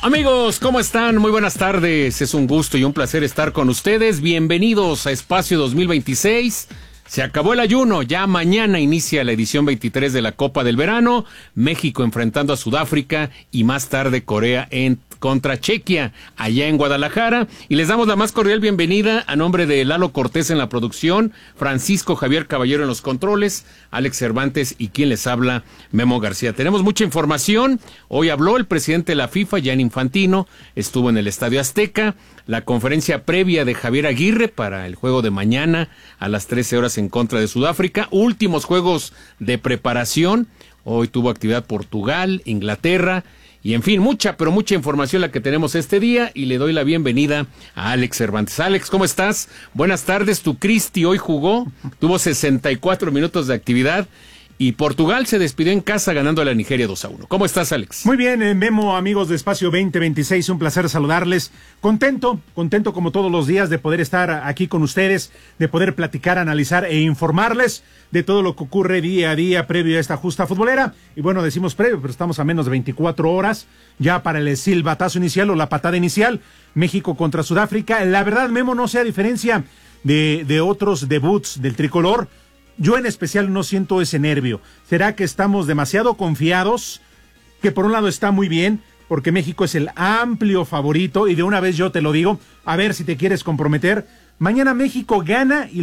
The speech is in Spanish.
Amigos, ¿cómo están? Muy buenas tardes. Es un gusto y un placer estar con ustedes. Bienvenidos a Espacio 2026. Se acabó el ayuno, ya mañana inicia la edición 23 de la Copa del Verano, México enfrentando a Sudáfrica y más tarde Corea contra Chequia, allá en Guadalajara. Y les damos la más cordial bienvenida a nombre de Lalo Cortés en la producción, Francisco Javier Caballero en los controles, Alex Cervantes y quien les habla, Memo García. Tenemos mucha información. Hoy habló el presidente de la FIFA, Gianni Infantino, estuvo en el Estadio Azteca. La conferencia previa de Javier Aguirre para el juego de mañana a las 13 horas en contra de Sudáfrica. Últimos juegos de preparación. Hoy tuvo actividad Portugal, Inglaterra y en fin, mucha información la que tenemos este día y le doy la bienvenida a Alex Cervantes. Alex, ¿cómo estás? Buenas tardes. Tu Cristi hoy jugó, tuvo 64 minutos de actividad. Y Portugal se despidió en casa ganando a la Nigeria 2-1. ¿Cómo estás, Alex? Muy bien, Memo, amigos de Espacio 2026, un placer saludarles. Contento como todos los días de poder estar aquí con ustedes, de poder platicar, analizar e informarles de todo lo que ocurre día a día previo a esta justa futbolera. Y bueno, decimos previo, pero estamos a menos de 24 horas ya para el silbatazo inicial o la patada inicial. México contra Sudáfrica. La verdad, Memo, no sé, a diferencia de otros debuts del tricolor, yo en especial no siento ese nervio. ¿Será que estamos demasiado confiados? Que por un lado está muy bien, porque México es el amplio favorito, y de una vez yo te lo digo, a ver si te quieres comprometer. Mañana México gana y